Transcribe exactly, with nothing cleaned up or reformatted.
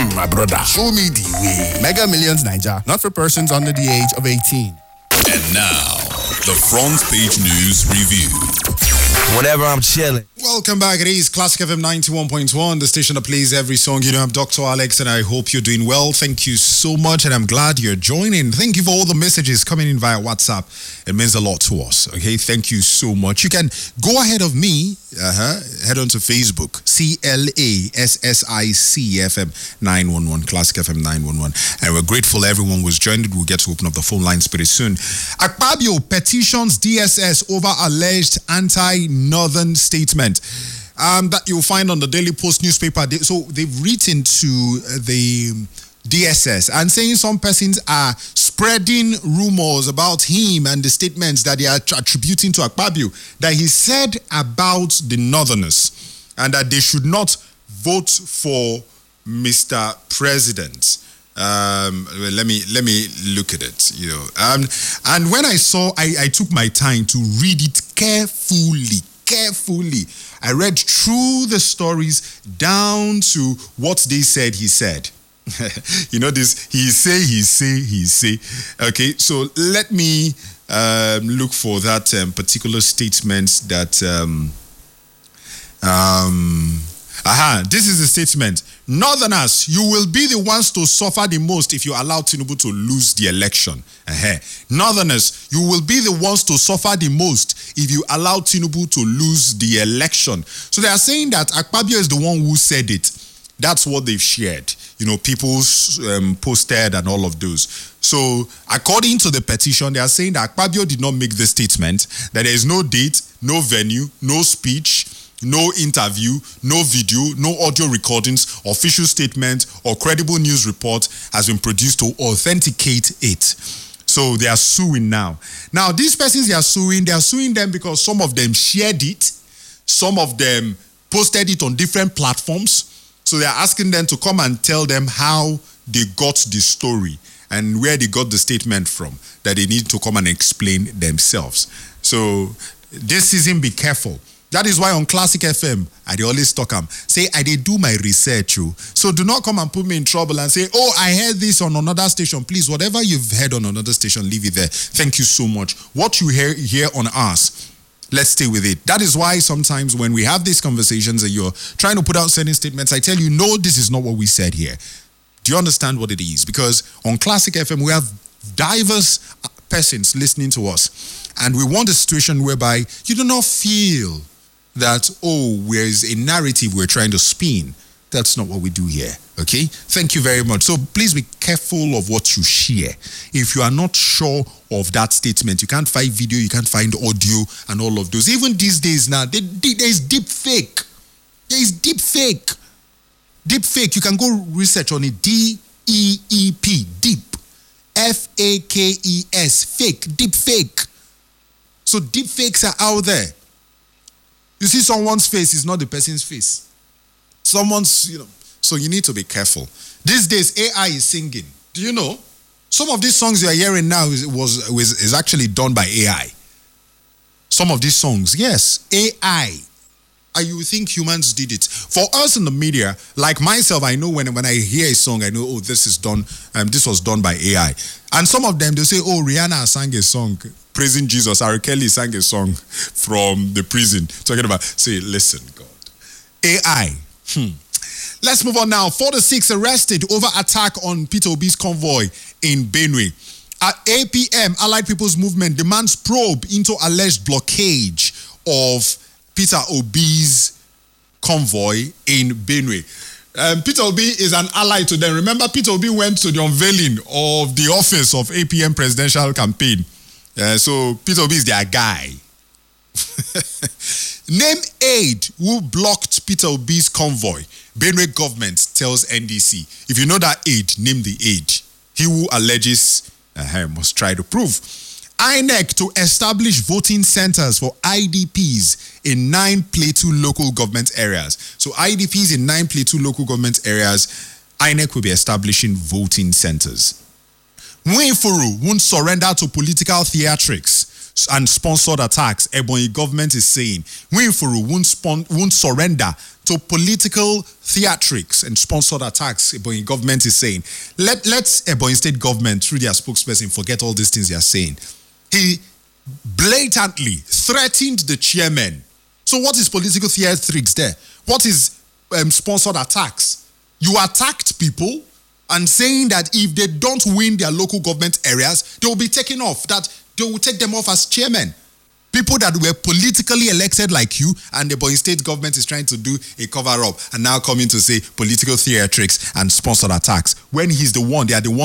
my brother. Show me the way. Mega Millions Naija, not for persons under the age of eighteen. And now, the front page news review. Whenever I'm chilling. Welcome back. It is Classic F M ninety-one point one, the station that plays every song. You know, I'm Doctor Alex, and I hope you're doing well. Thank you so much, and I'm glad you're joining. Thank you for all the messages coming in via WhatsApp. It means a lot to us, okay? Thank you so much. You can go ahead of me, uh-huh, head on to Facebook, C L A S S I C F M nine one one, Classic F M nine one one. And we're grateful everyone was joined. We'll get to open up the phone lines pretty soon. Akpabio petitions D S S over alleged anti-northern statement. Um, that you'll find on the Daily Post newspaper. They, so they've written to the D S S and saying some persons are spreading rumors about him and the statements that they are attributing to Akpabio that he said about the Northerners and that they should not vote for Mister President. Um, let me let me look at it. You know, um, and when I saw, I, I took my time to read it carefully. Carefully, I read through the stories down to what they said he said. You know this, he say, he say, he say. Okay, so let me um, look for that um, particular statement that... Um, um, aha, this is the statement. Northerners, you will be the ones to suffer the most if you allow Tinubu to lose the election. Uh-huh. Northerners, you will be the ones to suffer the most if you allow Tinubu to lose the election. So they are saying that Akpabio is the one who said it. That's what they've shared. You know, people um, posted and all of those. So according to the petition, they are saying that Akpabio did not make the statement, that there is no date, no venue, no speech, no interview, no video, no audio recordings, official statement, or credible news report has been produced to authenticate it. So they are suing now. Now, these persons they are suing, they are suing them because some of them shared it, some of them posted it on different platforms. So they are asking them to come and tell them how they got the story and where they got the statement from, that they need to come and explain themselves. So this season, be careful. That is why on Classic F M, I dey always talk am. Say, I dey do my research. Oh. So do not come and put me in trouble and say, oh, I heard this on another station. Please, whatever you've heard on another station, leave it there. Thank you so much. What you hear here on us, let's stay with it. That is why sometimes when we have these conversations and you're trying to put out certain statements, I tell you, no, this is not what we said here. Do you understand what it is? Because on Classic F M, we have diverse persons listening to us. And we want a situation whereby you do not feel that, oh, there is a narrative we're trying to spin. That's not what we do here, okay? Thank you very much. So please be careful of what you share. If you are not sure of that statement, you can't find video, you can't find audio and all of those. Even these days now, there is deep fake. There is deep fake. Deep fake, you can go research on it. D E E P, deep. F A K E S, fake, deep fake. So deep fakes are out there. You see someone's face is not the person's face. Someone's, you know, so you need to be careful. These days, A I is singing. Do you know? Some of these songs you are hearing now is, was, was, is actually done by A I. Some of these songs, yes, A I. And you think humans did it. For us in the media, like myself, I know when, when I hear a song, I know, oh, this is done, um, this was done by A I. And some of them, they'll say, oh, Rihanna sang a song praising Jesus. R. Kelly sang a song from the prison. Talking about, say, listen, God. A I. Hmm. Let's move on now. Four to six arrested over attack on Peter Obi's convoy in Benue. At eight p.m., Allied People's Movement demands probe into alleged blockage of Peter Obi's convoy in Benue. Um, Peter Obi is an ally to them. Remember, Peter Obi went to the unveiling of the office of A P M presidential campaign. Uh, so Peter Obi is their guy. Name aide who blocked Peter Obi's convoy. Benue government tells N D C. If you know that aide, name the aide. He who alleges uh, must try to prove. I N E C to establish voting centers for I D Ps in nine Plateau local government areas. So I D Ps in nine Plateau local government areas, I N E C will be establishing voting centers. Nwefuru won't surrender to political theatrics and sponsored attacks. Ebonyi government is saying Nwefuru won't, spon- won't surrender to political theatrics and sponsored attacks Ebonyi government is saying. Let, let's Ebonyi State government, through their spokesperson, forget all these things they are saying. He blatantly threatened the chairman. So what is political theatrics there? What is um, sponsored attacks? You attacked people and saying that if they don't win their local government areas, they will be taken off, that they will take them off as chairman. People that were politically elected like you, and the Ebonyi State government is trying to do a cover-up and now coming to say political theatrics and sponsored attacks. When he's the one, they are the one